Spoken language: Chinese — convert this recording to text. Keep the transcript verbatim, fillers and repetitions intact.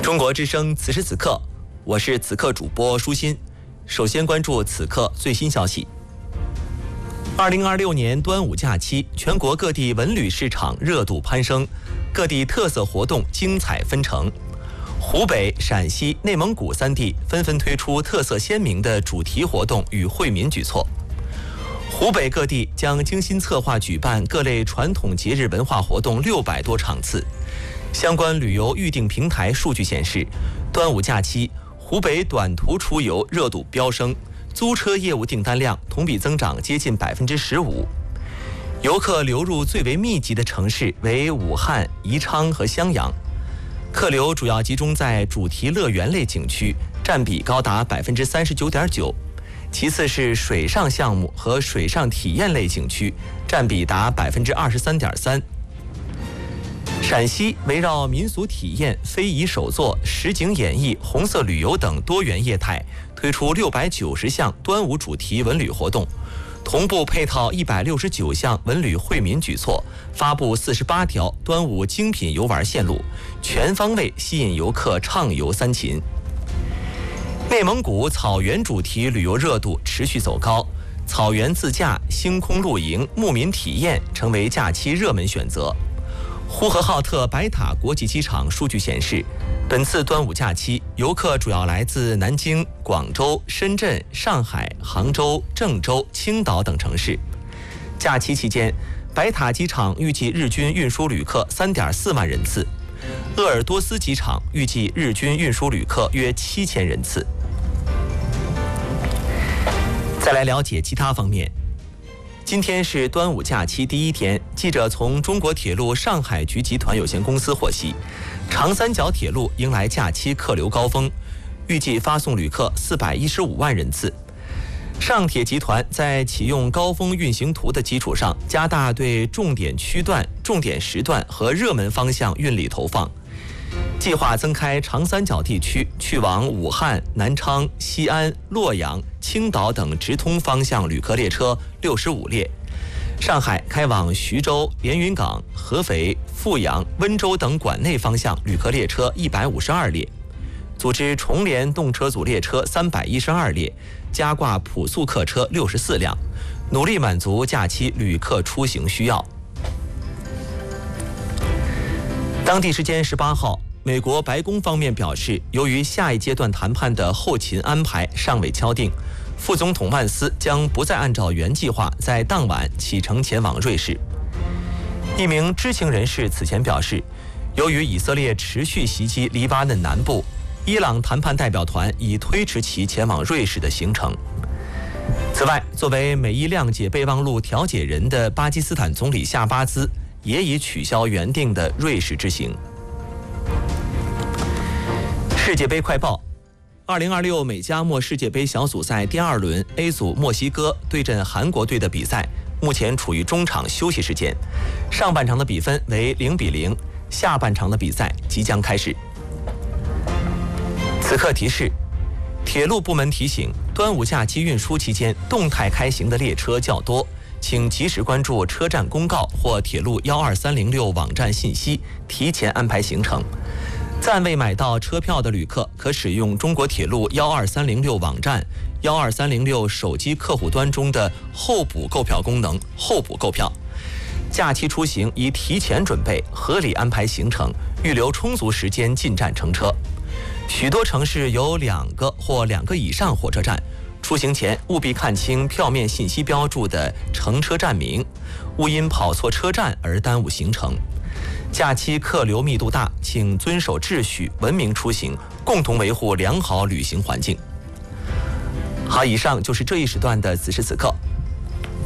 中国之声此时此刻，我是此刻主播舒心。首先关注此刻最新消息。二零二六年端午假期，全国各地文旅市场热度攀升，各地特色活动精彩纷呈。湖北、陕西、内蒙古三地纷纷推出特色鲜明的主题活动与惠民举措。湖北各地将精心策划举办各类传统节日文化活动六百多场次。相关旅游预订平台数据显示，端午假期湖北短途出游热度飙升，租车业务订单量同比增长接近百分之十五。游客流入最为密集的城市为武汉、宜昌和襄阳，客流主要集中在主题乐园类景区，占比高达百分之三十九点九。其次是水上项目和水上体验类景区，占比达百分之二十三点三。陕西围绕民俗体验、非遗手作、实景演绎、红色旅游等多元业态，推出六百九十项端午主题文旅活动，同步配套一百六十九项文旅惠民举措，发布四十八条端午精品游玩线路，全方位吸引游客畅游三秦。内蒙古草原主题旅游热度持续走高，草原自驾、星空露营、牧民体验成为假期热门选择。呼和浩特白塔国际机场数据显示，本次端午假期，游客主要来自南京、广州、深圳、上海、杭州、郑州、青岛等城市。假期期间，白塔机场预计日均运输旅客 三点四万人次，鄂尔多斯机场预计日均运输旅客约七千人次。再来了解其他方面。今天是端午假期第一天，记者从中国铁路上海局集团有限公司获悉，长三角铁路迎来假期客流高峰，预计发送旅客四百一十五万人次。上铁集团在启用高峰运行图的基础上，加大对重点区段、重点时段和热门方向运力投放，计划增开长三角地区去往武汉、南昌、西安、洛阳、青岛等直通方向旅客列车六十五列，上海开往徐州、连云港、合肥、阜阳、温州等管内方向旅客列车一百五十二列，组织重联动车组列车三百一十二列，加挂普速客车六十四辆，努力满足假期旅客出行需要。当地时间十八号，美国白宫方面表示，由于下一阶段谈判的后勤安排尚未敲定，副总统万斯将不再按照原计划在当晚启程前往瑞士。一名知情人士此前表示，由于以色列持续袭击黎巴嫩南部，伊朗谈判代表团已推迟其前往瑞士的行程。此外，作为美伊谅解备忘录调解人的巴基斯坦总理夏巴兹也已取消原定的瑞士之行。世界杯快报：二零二六美加墨世界杯小组赛第二轮 A 组墨西哥对阵韩国队的比赛目前处于中场休息时间，上半场的比分为零比零，下半场的比赛即将开始。此刻提示：铁路部门提醒，端午假期运输期间动态开行的列车较多，请及时关注车站公告或铁路一二三零六网站信息，提前安排行程。暂未买到车票的旅客，可使用中国铁路一二三零六网站、一二三零六手机客户端中的候补购票功能候补购票。假期出行宜提前准备，合理安排行程，预留充足时间进站乘车。许多城市有两个或两个以上火车站，出行前务必看清票面信息标注的乘车站名，勿因跑错车站而耽误行程。假期客流密度大，请遵守秩序，文明出行，共同维护良好旅行环境。好，以上就是这一时段的此时此刻。